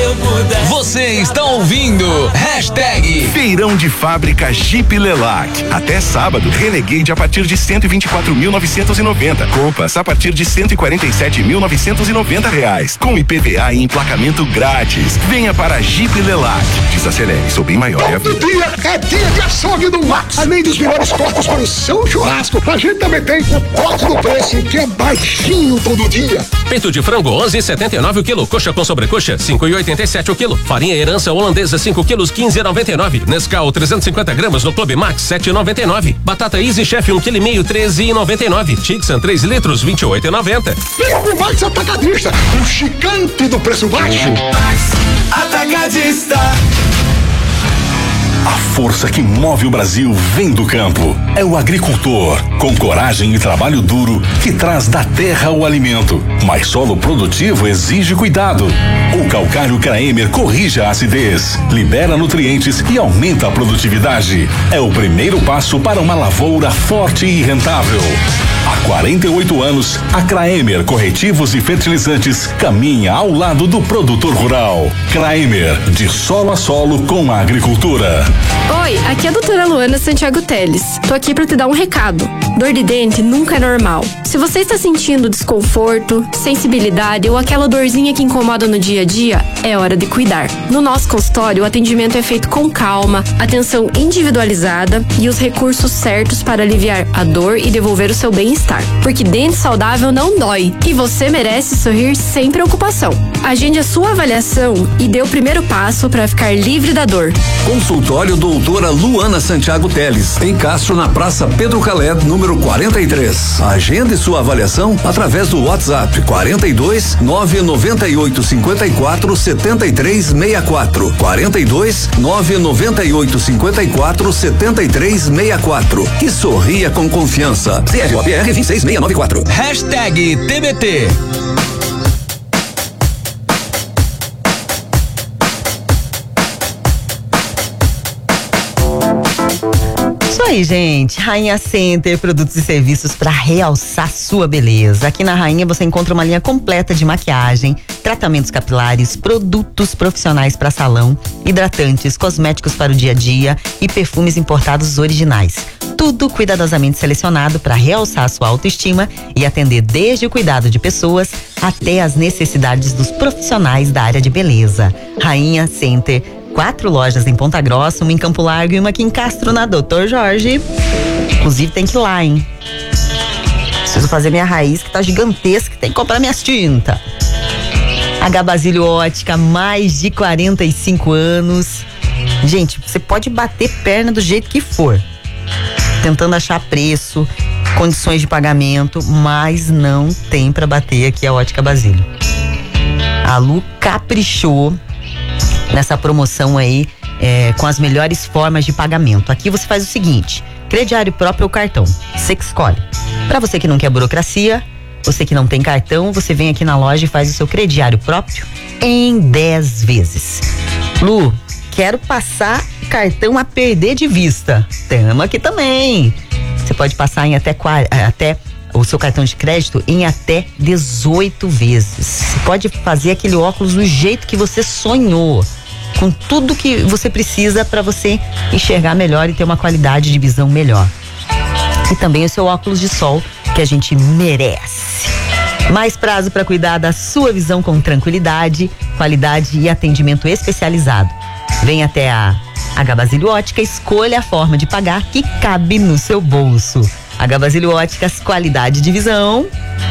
eu puder. Você está ouvindo Feirão de Fábrica Jeep Lelac. Até sábado, Renegade a partir de 124.990. Compass a partir de 147.990 reais. Com IPVA e emplacamento grátis. Venha para Jeep Lelac. Desacelere, sou bem maior. Todo dia é dia de açougue do Max. Além dos melhores cortes para o seu churrasco, a gente também tem o corte do preço, que é baixinho todo dia. Peito de frango 11,79 o quilo. Coxa com sobrecoxa 5,87 o quilo. Farinha herança holandesa 5 quilos 15,99. Nescau 350 gramas no Clube Max 7,99. Batata Easy Chef 1,5 kg 13,99. Tixan 3 litros 28,90. O Max Atacadista, o gigante do preço baixo. Max Atacadista. A força que move o Brasil vem do campo. É o agricultor, com coragem e trabalho duro, que traz da terra o alimento. Mas solo produtivo exige cuidado. O calcário Kraemer corrige a acidez, libera nutrientes e aumenta a produtividade. É o primeiro passo para uma lavoura forte e rentável. Há 48 anos, a Kraemer Corretivos e Fertilizantes caminha ao lado do produtor rural. Kraemer, de solo a solo com a agricultura. Oi, aqui é a doutora Luana Santiago Teles. Tô aqui pra te dar um recado. Dor de dente nunca é normal. Se você está sentindo desconforto, sensibilidade ou aquela dorzinha que incomoda no dia a dia, é hora de cuidar. No nosso consultório, o atendimento é feito com calma, atenção individualizada e os recursos certos para aliviar a dor e devolver o seu bem-estar. Porque dente saudável não dói e você merece sorrir sem preocupação. Agende a sua avaliação e dê o primeiro passo para ficar livre da dor. Consultório doutora Luana Santiago Teles, em Castro, na Praça Pedro Calé, número 43. Agende sua avaliação através do WhatsApp 42 998 54 73 64. 42 998 54 73 64. E sorria com confiança. CROPR 26694. #TBT. Isso aí, gente. Rainha Center, produtos e serviços para realçar sua beleza. Aqui na Rainha você encontra uma linha completa de maquiagem, tratamentos capilares, produtos profissionais para salão, hidratantes, cosméticos para o dia a dia e perfumes importados originais. Tudo cuidadosamente selecionado para realçar a sua autoestima e atender desde o cuidado de pessoas até as necessidades dos profissionais da área de beleza. Rainha Center, 4 lojas em Ponta Grossa, uma em Campo Largo e uma aqui em Castro, na Doutor Jorge. Inclusive tem que ir lá, hein? Preciso fazer minha raiz, que tá gigantesca, tem que comprar minhas tintas. H Basílio Ótica, mais de 45 anos. Gente, você pode bater perna do jeito que for, tentando achar preço, condições de pagamento, mas não tem pra bater aqui a Ótica Basílio. A Lu caprichou nessa promoção aí, com as melhores formas de pagamento. Aqui você faz o seguinte: crediário próprio ou cartão, você que escolhe. Pra você que não quer burocracia, você que não tem cartão, você vem aqui na loja e faz o seu crediário próprio em 10 vezes. Lu, quero passar cartão a perder de vista. Tamo aqui também. Você pode passar em até o seu cartão de crédito em até 18 vezes. Você pode fazer aquele óculos do jeito que você sonhou, com tudo que você precisa para você enxergar melhor e ter uma qualidade de visão melhor. E também o seu óculos de sol, que a gente merece. Mais prazo para cuidar da sua visão com tranquilidade, qualidade e atendimento especializado. Vem até a H Basílio Ótica, escolha a forma de pagar que cabe no seu bolso. H Basílio Óticas, qualidade de visão.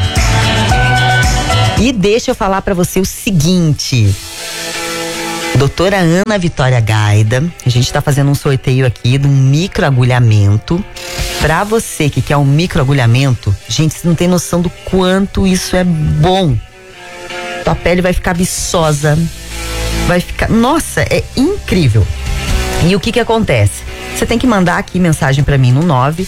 E deixa eu falar para você o seguinte: doutora Ana Vitória Gaida, a gente tá fazendo um sorteio aqui de um microagulhamento. Pra você que quer um microagulhamento, gente, você não tem noção do quanto isso é bom. Tua pele vai ficar viçosa, vai ficar, nossa, é incrível. E o que acontece? Você tem que mandar aqui mensagem pra mim no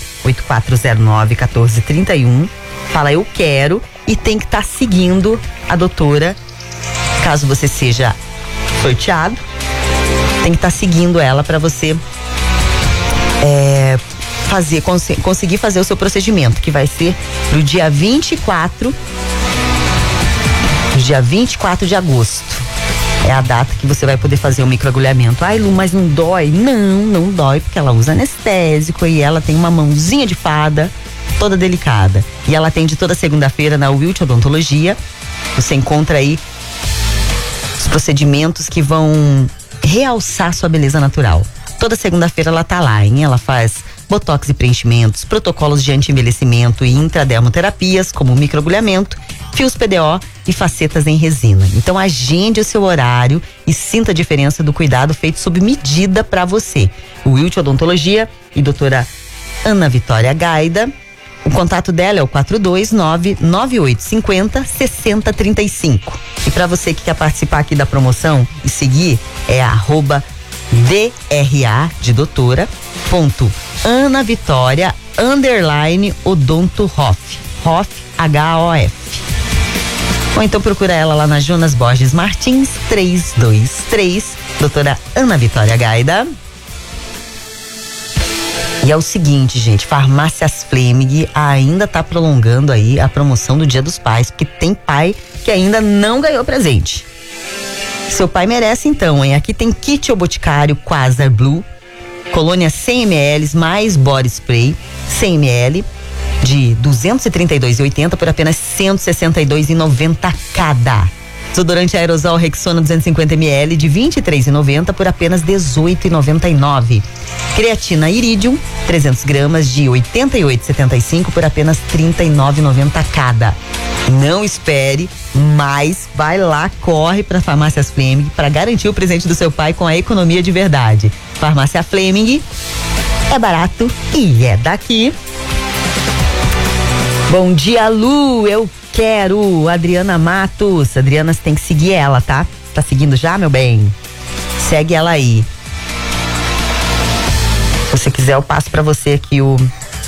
98409-1431. Fala eu quero, e tem que estar seguindo a doutora. Caso você seja sorteado, tem que estar seguindo ela para você conseguir fazer o seu procedimento, que vai ser pro dia 24 de agosto. é a data que você vai poder fazer o microagulhamento. Ai, Lu, mas não dói? Não dói, porque ela usa anestésico e ela tem uma mãozinha de fada toda delicada. E ela atende toda segunda-feira na Wilt Odontologia. Você encontra aí os procedimentos que vão realçar sua beleza natural. Toda segunda-feira ela tá lá, hein? Ela faz botox e preenchimentos, protocolos de anti-envelhecimento e intradermoterapias, como microagulhamento, fios PDO e facetas em resina. Então agende o seu horário e sinta a diferença do cuidado feito sob medida para você. O Wilt Odontologia e doutora Ana Vitória Gaida. O contato dela é o 429-9850-6035. E para você que quer participar aqui da promoção e seguir, é @DRA de doutora Ana Vitória _odonto-hoff. Hoff, H-O-F. Ou então procura ela lá na Jonas Borges Martins 323, doutora Ana Vitória Gaida. E é o seguinte, gente, Farmácias Fleming ainda tá prolongando aí a promoção do Dia dos Pais, porque tem pai que ainda não ganhou presente. Seu pai merece então, hein? Aqui tem kit O Boticário Quasar Blue, colônia 100 ml mais body spray 100 ml de 232,80 por apenas 162,90 cada. Desodorante aerosol Rexona 250 ml de 23,90 por apenas 18,99. Creatina Iridium 300 gramas de 88,75 por apenas 39,90 cada. Não espere, mas vai lá, corre para Farmácias Fleming para garantir o presente do seu pai com a economia de verdade. Farmácia Fleming é barato e é daqui. Bom dia, Lu, eu quero Adriana Matos. Adriana, você tem que seguir ela, tá? Tá seguindo já, meu bem? Segue ela aí. Se você quiser, eu passo pra você aqui o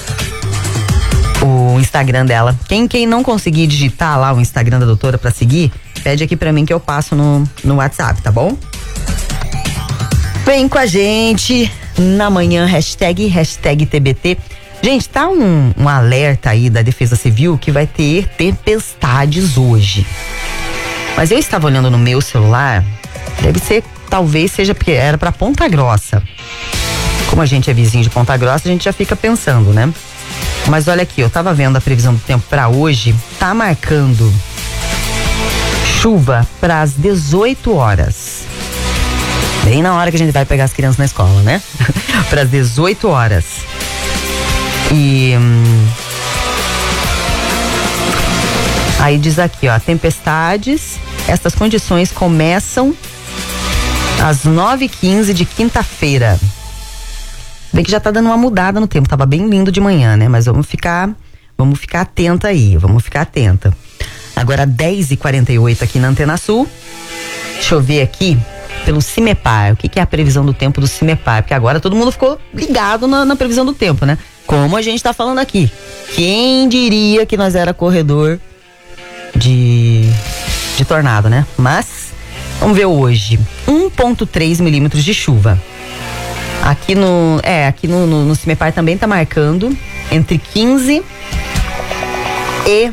Instagram dela. Quem não conseguir digitar lá o Instagram da doutora pra seguir, pede aqui pra mim que eu passo no WhatsApp, tá bom? Vem com a gente na manhã, hashtag TBT. Gente, tá um alerta aí da Defesa Civil que vai ter tempestades hoje. Mas eu estava olhando no meu celular, talvez seja porque era pra Ponta Grossa. Como a gente é vizinho de Ponta Grossa, a gente já fica pensando, né? Mas olha aqui, eu tava vendo a previsão do tempo pra hoje, tá marcando chuva para as 18 horas. Bem na hora que a gente vai pegar as crianças na escola, né? Para as 18 horas. E aí diz aqui, ó, tempestades, estas condições começam às 9h15 de quinta-feira. Bem que já tá dando uma mudada no tempo, tava bem lindo de manhã, né? Mas vamos ficar atenta aí, vamos ficar atenta. Agora 10h48 aqui na Antena Sul. Deixa eu ver aqui pelo Cimepar, o que é a previsão do tempo do Cimepar? Porque agora todo mundo ficou ligado na previsão do tempo, né? Como a gente tá falando aqui. Quem diria que nós era corredor de tornado, né? Mas, vamos ver hoje. 1,3 milímetros de chuva. Aqui no Cimepar também tá marcando entre 15 e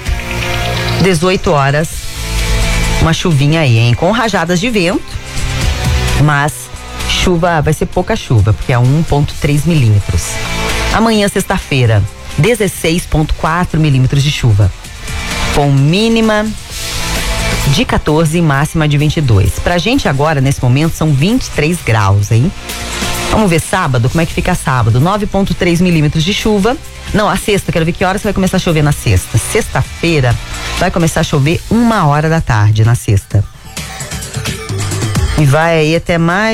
18 horas. Uma chuvinha aí, hein? Com rajadas de vento. Mas chuva, vai ser pouca chuva, porque é 1,3 milímetros. Amanhã, sexta-feira, 16,4 milímetros de chuva. Com mínima de 14 e máxima de 22. Pra gente agora, nesse momento, são 23 graus, hein? Vamos ver sábado, como é que fica sábado? 9,3 milímetros de chuva. Não, a sexta, quero ver que horas vai começar a chover na sexta. Sexta-feira vai começar a chover 1h da tarde na sexta. E vai aí até mais